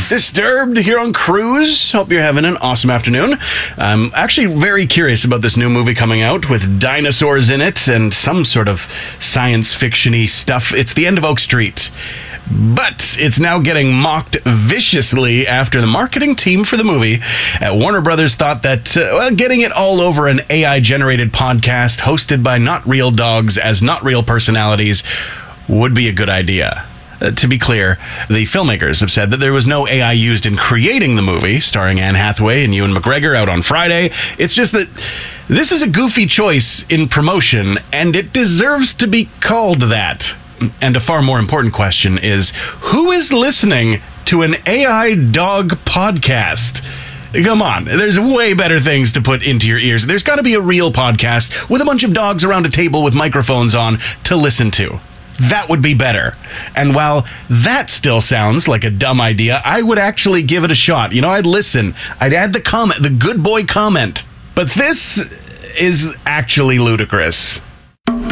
Disturbed here on Cruise. Hope you're having an awesome afternoon. I'm actually very curious about this new movie coming out with dinosaurs in it and some sort of science fiction-y stuff. It's The End of Oak Street. But it's now getting mocked viciously after the marketing team for the movie at Warner Brothers thought that getting it all over an AI-generated podcast hosted by not real dogs as not real personalities would be a good idea. To be clear, the filmmakers have said that there was no AI used in creating the movie, starring Anne Hathaway and Ewan McGregor, out on Friday. It's just that this is a goofy choice in promotion, and it deserves to be called that. And a far more important question is, who is listening to an AI dog podcast? Come on, there's way better things to put into your ears. There's got to be a real podcast with a bunch of dogs around a table with microphones on to listen to. That would be better. And while that still sounds like a dumb idea, I would actually give it a shot. You know, I'd listen. I'd add the comment, the good boy comment. But this is actually ludicrous.